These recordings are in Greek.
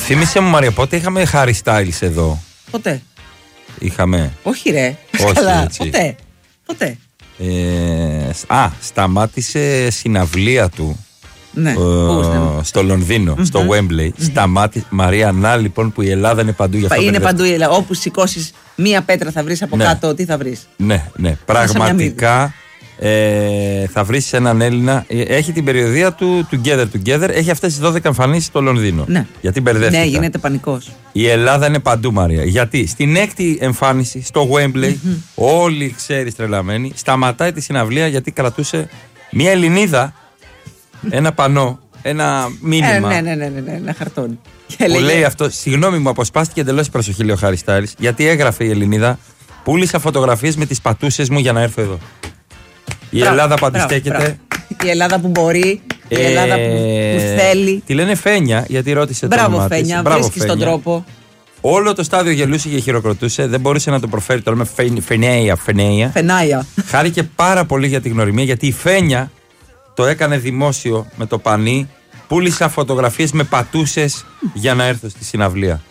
Θύμισε μου, Μαρία, πότε είχαμε Harry Styles εδώ? Ποτέ. Είχαμε. Όχι ρε. Όχι, καλά. έτσι. Ποτέ. Σταμάτησε συναυλία του. Ναι. Στο Λονδίνο, στο Wembley. Σταμάτησε. Μαρία, να λοιπόν που η Ελλάδα είναι παντού, γι' αυτό. Είναι παντού η Ελλάδα. Όπου σηκώσεις μία πέτρα θα βρεις από κάτω, τι θα βρεις? Ναι. Πραγματικά θα βρεις έναν Έλληνα. Έχει την περιοδία του Together. Έχει αυτές τις 12 εμφανίσεις στο Λονδίνο. Ναι. Γιατί μπερδεύτηκα. Ναι, γίνεται πανικός. Η Ελλάδα είναι παντού, Μαρία. Γιατί στην έκτη εμφάνιση στο Wembley, όλοι ξέρεις τρελαμένοι, σταματάει τη συναυλία γιατί κρατούσε μία Ελληνίδα ένα πανό, ένα μήνυμα. Ναι, ένα χαρτόνι. Που λέει αυτό, συγγνώμη μου, αποσπάστηκε εντελώς η προσοχή, λέει ο Χάρι Στάιλς, γιατί έγραφε η Ελληνίδα, πούλησα φωτογραφίες με τις πατούσες μου για να έρθω εδώ. Η Ελλάδα παντιστέκεται. Η Ελλάδα που μπορεί, η Ελλάδα που θέλει. Τη λένε Φένια, γιατί ρώτησε το όνομα της. Φένια, βρίσκεις τον τρόπο. Όλο το στάδιο γελούσε και χειροκροτούσε, δεν μπορούσε να το προφέρει, το λέμε Φενάια. Χάρηκε πάρα πολύ για τη γνωριμία, γιατί η Φένια το έκανε δημόσιο με το πανί. Πούλησα φωτογραφίες με πατούσες για να έρθω στη συναυλία.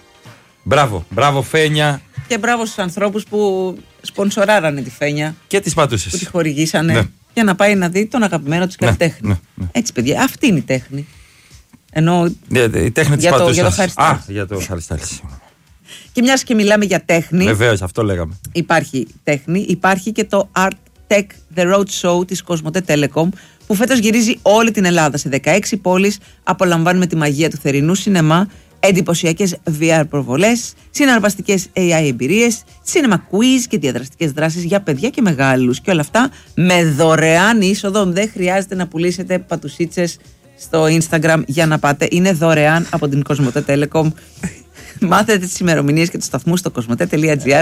Μπράβο Φένια. Και μπράβο στους ανθρώπους που σπονσοράρανε τη Φένια. Και τις πατούσες. Που τη χορηγήσανε για να πάει να δει τον αγαπημένο τους καλλιτέχνη. Ναι. Έτσι, παιδιά, αυτή είναι η τέχνη. Ενώ η τέχνη της πατούσας. Για το Harry Styles. Και μιας και μιλάμε για τέχνη. Βεβαίως, αυτό λέγαμε. Υπάρχει τέχνη, υπάρχει και το Art Tech The Road Show της Κοσμοτέ Telecom, που φέτος γυρίζει όλη την Ελλάδα. Σε 16 πόλεις απολαμβάνουμε τη μαγεία του θερινού σινεμά, εντυπωσιακές VR προβολές, συναρπαστικές AI εμπειρίες, cinema quiz και διαδραστικές δράσεις για παιδιά και μεγάλους. Και όλα αυτά με δωρεάν είσοδο. Δεν χρειάζεται να πουλήσετε πατουσίτσες στο Instagram για να πάτε. Είναι δωρεάν από την Κοσμοτέ Telecom. Μάθετε τις ημερομηνίες και τους σταθμούς στο κοσμοτέ.gr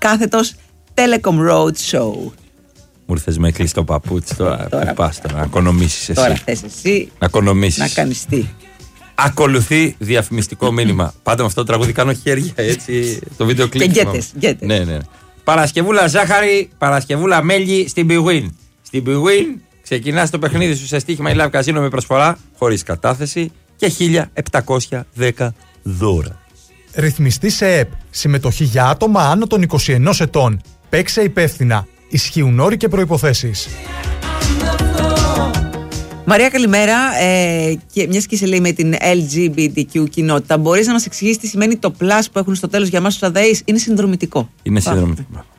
/Telecom Road Show. Μου ήρθες με κλειστό παπούτσι τώρα. Πας τώρα, να οικονομήσεις εσύ. Τώρα θες εσύ να κάνεις τι? Ακολουθεί διαφημιστικό μήνυμα. Πάντα με αυτό το τραγούδι κάνω χέρια, έτσι, το βίντεο κλιπ. Και γκέτες. Ναι. Παρασκευούλα ζάχαρη, Παρασκευούλα μέλι στην Bwin. Στην Bwin ξεκινάς το παιχνίδι σου σε στοίχημα ή live καζίνο με προσφορά, χωρίς κατάθεση και 1.710 δώρα. Ρυθμιστή σε ΕΠ. Συμμετοχή για άτομα άνω των 21 ετών. Παίξε υπεύθυνα. Ισχύουν όροι και προϋποθέσεις. Μαρία, καλημέρα. Και μιας και σε λέει με την LGBTQ κοινότητα, μπορείς να μας εξηγήσεις τι σημαίνει το plus που έχουν στο τέλος για εμάς τους ΑΔΕΗς? Είναι συνδρομητικό. Είναι συνδρομητικό.